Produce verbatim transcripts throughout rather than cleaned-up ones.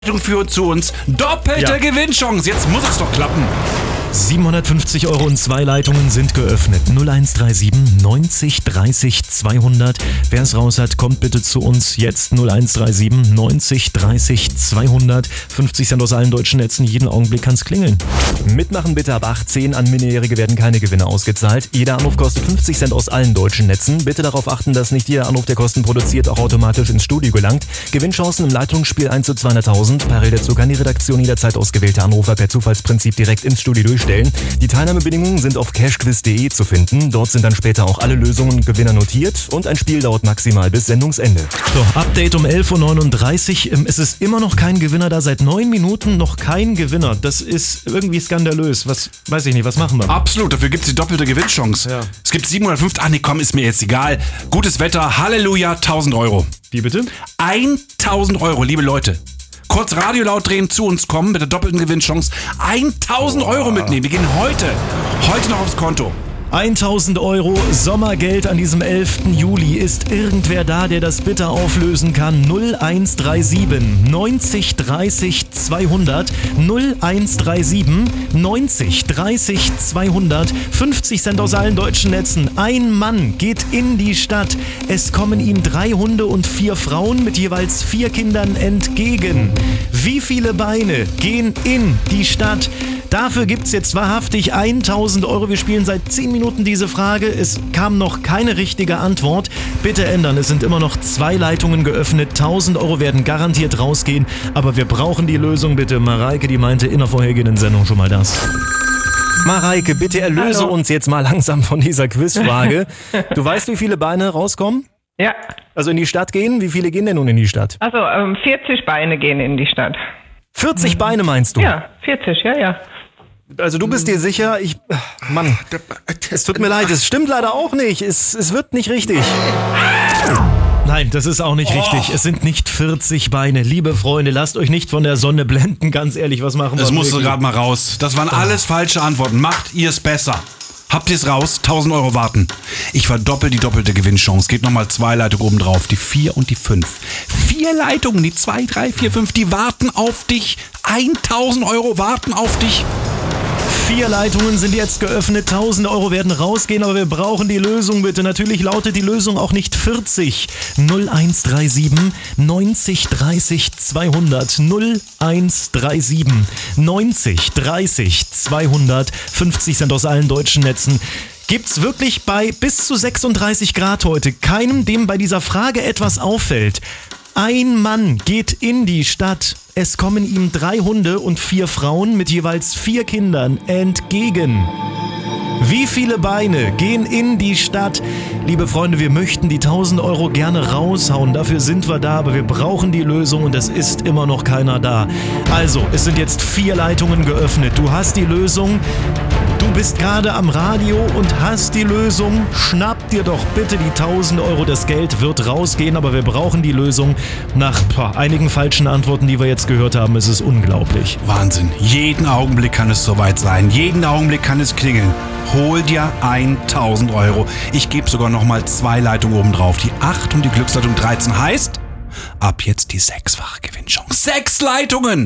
Führt zu uns. Doppelte Ja. Gewinnchance. Jetzt muss es doch klappen. siebenhundertfünfzig Euro und zwei Leitungen sind geöffnet. null eins drei sieben neunzig dreißig zweihundert. Wer es raus hat, kommt bitte zu uns jetzt. null eins drei sieben neunzig dreißig zweihundert. fünfzig Cent aus allen deutschen Netzen. Jeden Augenblick kann es klingeln. Mitmachen bitte ab achtzehn. An Minderjährige werden keine Gewinne ausgezahlt. Jeder Anruf kostet fünfzig Cent aus allen deutschen Netzen. Bitte darauf achten, dass nicht jeder Anruf, der Kosten produziert, auch automatisch ins Studio gelangt. Gewinnchancen im Leitungsspiel eins zu zweihunderttausend. Parallel dazu kann die Redaktion jederzeit ausgewählte Anrufer per Zufallsprinzip direkt ins Studio durchstellen. Die Teilnahmebedingungen sind auf cashquiz punkt de zu finden. Dort sind dann später auch alle Lösungen und Gewinner notiert und ein Spiel dauert maximal bis Sendungsende. So, Update um elf Uhr neununddreißig. Es ist immer noch kein Gewinner da. Seit neun Minuten noch kein Gewinner. Das ist irgendwie skandalös. Was, weiß ich nicht, was machen wir? Absolut, dafür gibt es die doppelte Gewinnchance. Ja. Es gibt siebenhundertfünfzig. Ach nee, komm, ist mir jetzt egal. Gutes Wetter, Halleluja, tausend Euro. Wie bitte? tausend Euro, liebe Leute. Kurz Radio laut drehen, zu uns kommen mit der doppelten Gewinnchance. tausend Euro mitnehmen. Wir gehen heute, heute noch aufs Konto. tausend Euro Sommergeld an diesem elften Juli. Ist irgendwer da, der das bitte auflösen kann? null eins drei sieben neunzig dreißig zweihundert. null eins drei sieben neunzig dreißig zweihundert. fünfzig Cent aus allen deutschen Netzen. Ein Mann geht in die Stadt. Es kommen ihm drei Hunde und vier Frauen mit jeweils vier Kindern entgegen. Wie viele Beine gehen in die Stadt? Dafür gibt's jetzt wahrhaftig tausend Euro. Wir spielen seit zehn Minuten diese Frage. Es kam noch keine richtige Antwort. Bitte ändern. Es sind immer noch zwei Leitungen geöffnet. tausend Euro werden garantiert rausgehen. Aber wir brauchen die Lösung bitte. Mareike, die meinte in der vorhergehenden Sendung schon mal das. Mareike, bitte erlöse Hallo. uns jetzt mal langsam von dieser Quizfrage. Du weißt, wie viele Beine rauskommen? Ja, Also in die Stadt gehen? Wie viele gehen denn nun in die Stadt? also ähm, vierzig Beine gehen in die Stadt. vierzig Beine meinst du? Ja, vierzig, ja, ja. Also du bist dir sicher? Ich, Mann, es tut mir leid, es stimmt leider auch nicht. Es, es wird nicht richtig. Nein, das ist auch nicht richtig. Es sind nicht vierzig Beine. Liebe Freunde, lasst euch nicht von der Sonne blenden. Ganz ehrlich, was machen wir? Das musste wirklich? gerade mal raus. Das waren alles falsche Antworten. Macht ihr es besser. Habt ihr es raus? tausend Euro warten. Ich verdoppel die doppelte Gewinnchance. Geht nochmal zwei Leitungen oben drauf. Die vier und die fünf. Vier Leitungen, die zwei, drei, vier, fünf, die warten auf dich. tausend Euro warten auf dich. Vier Leitungen sind jetzt geöffnet, tausend Euro werden rausgehen, aber wir brauchen die Lösung bitte. Natürlich lautet die Lösung auch nicht vierzig. null eins drei sieben neunzig dreißig zweihundert. null eins drei sieben neunzig dreißig zweihundert. fünfzig Cent aus allen deutschen Netzen. Gibt's wirklich bei bis zu sechsunddreißig Grad heute keinem, dem bei dieser Frage etwas auffällt? Ein Mann geht in die Stadt. Es kommen ihm drei Hunde und vier Frauen mit jeweils vier Kindern entgegen. Wie viele Beine gehen in die Stadt? Liebe Freunde, wir möchten die tausend Euro gerne raushauen. Dafür sind wir da, aber wir brauchen die Lösung und es ist immer noch keiner da. Also, es sind jetzt vier Leitungen geöffnet. Du hast die Lösung. Du bist gerade am Radio und hast die Lösung. Schnapp dir doch bitte die tausend Euro. Das Geld wird rausgehen, aber wir brauchen die Lösung. Nach boah, einigen falschen Antworten, die wir jetzt gehört haben, ist es unglaublich. Wahnsinn. Jeden Augenblick kann es soweit sein. Jeden Augenblick kann es klingeln. Hol dir tausend Euro. Ich gebe sogar nochmal zwei Leitungen oben drauf. Die acht und die Glücksleitung dreizehn heißt, ab jetzt die sechsfache Gewinnchance. Sechs Leitungen!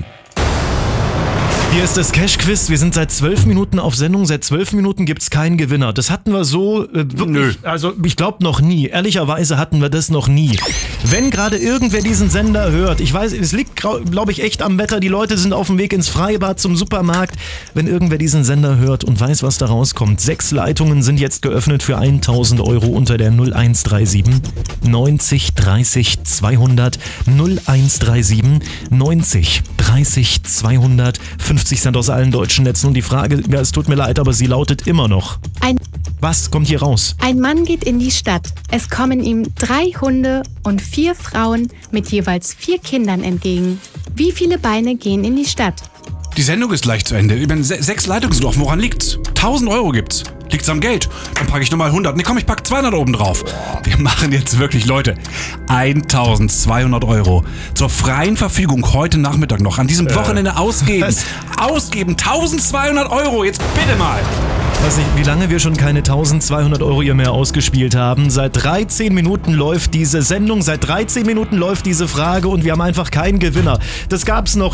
Hier ist das Cash-Quiz. Wir sind seit zwölf Minuten auf Sendung. Seit zwölf Minuten gibt's keinen Gewinner. Das hatten wir so äh, wirklich, Nö. also ich glaube noch nie. Ehrlicherweise hatten wir das noch nie. Wenn gerade irgendwer diesen Sender hört, ich weiß, es liegt, glaube ich, echt am Wetter. Die Leute sind auf dem Weg ins Freibad, zum Supermarkt. Wenn irgendwer diesen Sender hört und weiß, was da rauskommt. Sechs Leitungen sind jetzt geöffnet für tausend Euro unter der null eins drei sieben neunzig dreißig zweihundert. null eins drei sieben neunzig dreißig zweihundert. fünfzig Cent aus allen deutschen Netzen. Und die Frage, ja, es tut mir leid, aber sie lautet immer noch. Ein, Was kommt hier raus? ein Mann geht in die Stadt. Es kommen ihm drei Hunde und vier Frauen mit jeweils vier Kindern entgegen. Wie viele Beine gehen in die Stadt? Die Sendung ist gleich zu Ende. Über se- sechs Leitungen sind offen. Woran liegt's? tausend Euro gibt's. Liegt's am Geld? Dann packe ich nochmal hundert. Nee, komm, ich pack zweihundert oben drauf. Wir machen jetzt wirklich, Leute, eintausendzweihundert Euro zur freien Verfügung heute Nachmittag noch. An diesem Wochenende ausgeben. was? Ausgeben. eintausendzweihundert Euro. Jetzt bitte mal. weiß nicht, wie lange wir schon keine eintausendzweihundert Euro hier mehr ausgespielt haben. Seit dreizehn Minuten läuft diese Sendung, seit dreizehn Minuten läuft diese Frage und wir haben einfach keinen Gewinner. Das gab's noch